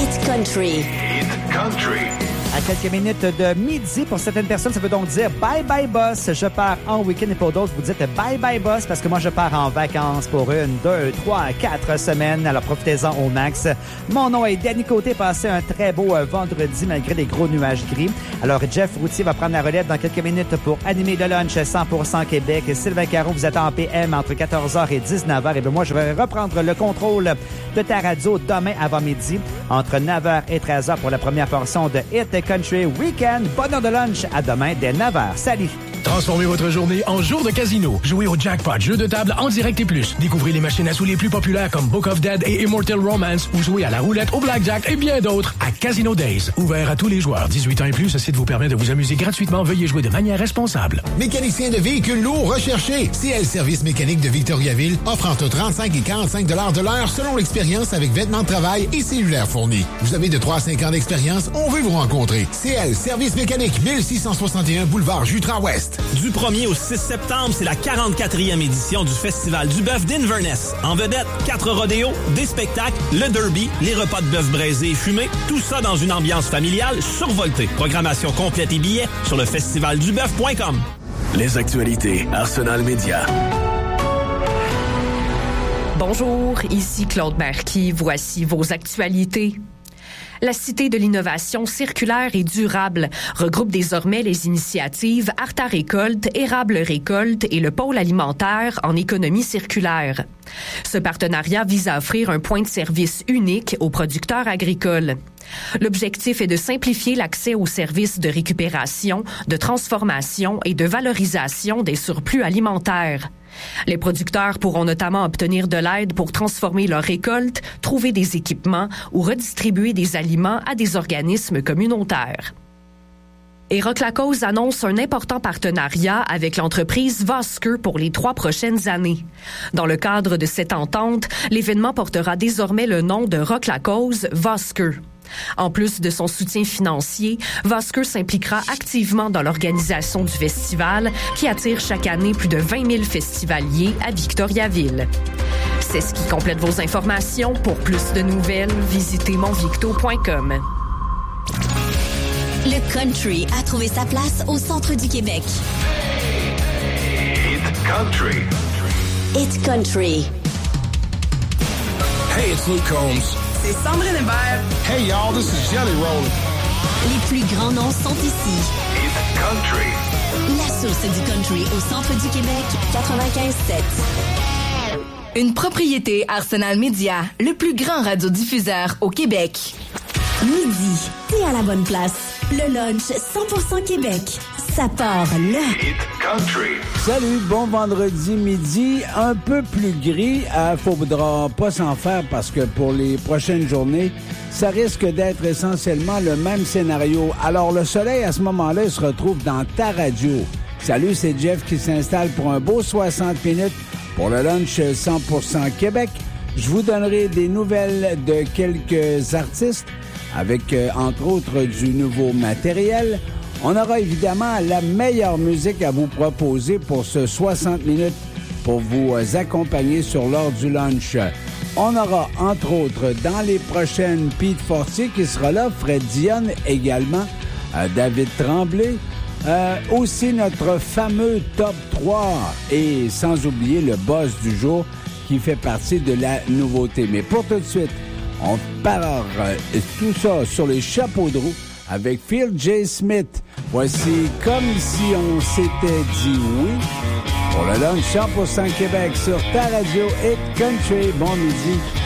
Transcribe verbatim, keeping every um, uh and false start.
Hit Country. Hit Country. À quelques minutes de midi, pour certaines personnes, ça veut donc dire « Bye bye boss ». Je pars en week-end et pour d'autres, vous dites « Bye bye boss » parce que moi, je pars en vacances pour une, deux, trois, quatre semaines. Alors, profitez-en au max. Mon nom est Danny Côté. Passez un très beau euh, vendredi malgré les gros nuages gris. Alors, Jeff Routier va prendre la relève dans quelques minutes pour animer le lunch cent pour cent Québec. Sylvain Caron, vous êtes en P M entre quatorze heures et dix-neuf heures. Et bien moi, je vais reprendre le contrôle de ta radio demain avant midi entre neuf heures et treize heures pour la première portion de Hit Country Weekend. Bonne heure de lunch. À demain dès neuf heures. Salut! Transformez votre journée en jour de casino. Jouez au jackpot, jeux de table en direct et plus. Découvrez les machines à sous les plus populaires comme Book of Dead et Immortal Romance ou jouez à la roulette, au blackjack et bien d'autres à Casino Days. Ouvert à tous les joueurs. dix-huit ans et plus, ce site vous permet de vous amuser gratuitement. Veuillez jouer de manière responsable. Mécanicien de véhicules lourds recherchés. C L Service mécanique de Victoriaville offre entre trente-cinq et quarante-cinq dollars de l'heure selon l'expérience avec vêtements de travail et cellulaire fournis. Vous avez de trois à cinq ans d'expérience, on veut vous rencontrer. C L Service mécanique, mille six cent soixante et un boulevard Jutras-Ouest. Du premier au six septembre, c'est la quarante-quatrième édition du Festival du bœuf d'Inverness. En vedette, quatre rodéos, des spectacles, le derby, les repas de bœuf braisé et fumé, tout ça dans une ambiance familiale survoltée. Programmation complète et billets sur le festival du bœuf point com. Les actualités Arsenal Média. Bonjour, ici Claude Marquis. Voici vos actualités. La Cité de l'innovation circulaire et durable regroupe désormais les initiatives Arta Récolte, Érable Récolte et le pôle alimentaire en économie circulaire. Ce partenariat vise à offrir un point de service unique aux producteurs agricoles. L'objectif est de simplifier l'accès aux services de récupération, de transformation et de valorisation des surplus alimentaires. Les producteurs pourront notamment obtenir de l'aide pour transformer leurs récoltes, trouver des équipements ou redistribuer des aliments à des organismes communautaires. Et Rock La Cause annonce un important partenariat avec l'entreprise Vosker pour les trois prochaines années. Dans le cadre de cette entente, l'événement portera désormais le nom de Rock La Cause Vosker. En plus de son soutien financier, Vosker s'impliquera activement dans l'organisation du festival qui attire chaque année plus de vingt mille festivaliers à Victoriaville. C'est ce qui complète vos informations. Pour plus de nouvelles, visitez monvicto point com. Le country a trouvé sa place au centre du Québec. Hit Country. Hit Country. Hey, it's Luke Combs. C'est Sandrine Hébert. Hey, y'all, this is Jelly Roll. Les plus grands noms sont ici. Hit Country. La source du country au centre du Québec, quatre-vingt-quinze sept. Une propriété Arsenal Média, le plus grand radiodiffuseur au Québec. Midi, t'es à la bonne place. Le lunch cent pour cent Québec. Ça part là. Hit Country. Salut, bon vendredi midi. Un peu plus gris. Euh, faudra pas s'en faire parce que pour les prochaines journées, ça risque d'être essentiellement le même scénario. Alors, le soleil, à ce moment-là, il se retrouve dans ta radio. Salut, c'est Jeff qui s'installe pour un beau soixante minutes pour le lunch cent pour cent Québec. Je vous donnerai des nouvelles de quelques artistes avec, euh, entre autres, du nouveau matériel. On aura évidemment la meilleure musique à vous proposer pour ce soixante minutes pour vous euh, accompagner sur l'heure du lunch. On aura, entre autres, dans les prochaines, Pete Fortier qui sera là, Fred Dionne également, euh, David Tremblay, euh, aussi notre fameux top trois et sans oublier le boss du jour qui fait partie de la nouveauté. Mais pour tout de suite, on part euh, tout ça sur les chapeaux de roue avec Phil J. Smith. Voici Comme si on s'était dit oui pour le lunch cent pour cent Québec sur ta radio Hit Country. Bon midi.